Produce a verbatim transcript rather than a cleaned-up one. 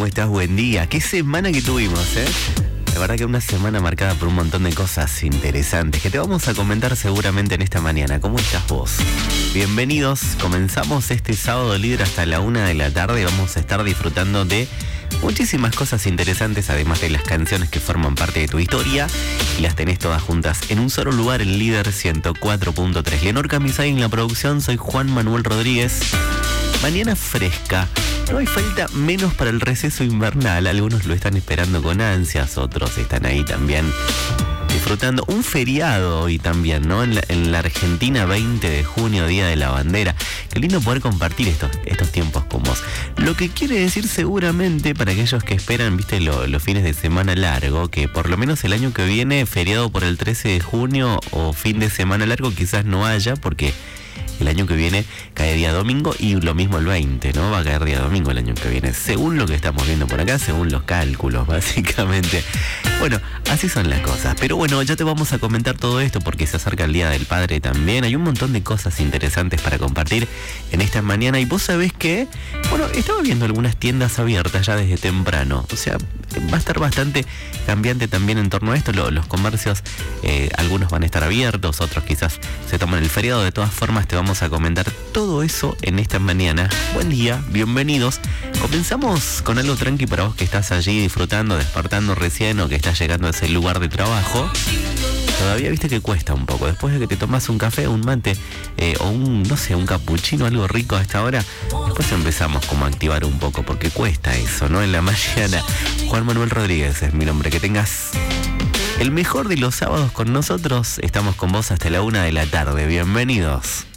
¿Cómo estás? Buen día. ¿Qué semana que tuvimos, eh? La verdad que una semana marcada por un montón de cosas interesantes que te vamos a comentar seguramente en esta mañana. ¿Cómo estás vos? Bienvenidos. Comenzamos este sábado líder hasta la una de la tarde. Vamos a estar disfrutando de muchísimas cosas interesantes, además de las canciones que forman parte de tu historia. Y las tenés todas juntas en un solo lugar, en Líder ciento cuatro punto tres. Leonor Camisay en la producción, soy Juan Manuel Rodríguez. Mañana fresca. No hay falta menos para el receso invernal. Algunos lo están esperando con ansias, otros están ahí también disfrutando. Un feriado hoy también, ¿no? En la, en la Argentina, veinte de junio, Día de la Bandera. Qué lindo poder compartir estos, estos tiempos con vos. Lo que quiere decir seguramente para aquellos que esperan, viste, lo, los fines de semana largo, que por lo menos el año que viene, feriado por el trece de junio o fin de semana largo, quizás no haya, porque el año que viene cae día domingo y lo mismo el veinte, ¿no? Va a caer día domingo el año que viene, según lo que estamos viendo por acá, según los cálculos, básicamente. Bueno, así son las cosas. Pero bueno, ya te vamos a comentar todo esto porque se acerca el Día del Padre también. Hay un montón de cosas interesantes para compartir en esta mañana. Y vos sabés que, bueno, estaba viendo algunas tiendas abiertas ya desde temprano. O sea, va a estar bastante cambiante también en torno a esto. Los comercios, eh, algunos van a estar abiertos, otros quizás se toman el feriado. De todas formas, te vamos a comentar todo eso en esta mañana. Buen día, bienvenidos. Comenzamos con algo tranqui para vos que estás allí disfrutando, despertando recién o que estás llegando a ese lugar de trabajo. Todavía viste que cuesta un poco. Después de que te tomas un café, un mate eh, o un, no sé, un capuchino, algo rico a esta hora, después empezamos como a activar un poco porque cuesta eso, ¿no? En la mañana. Juan Manuel Rodríguez es mi nombre. Que tengas el mejor de los sábados con nosotros. Estamos con vos hasta la una de la tarde. Bienvenidos.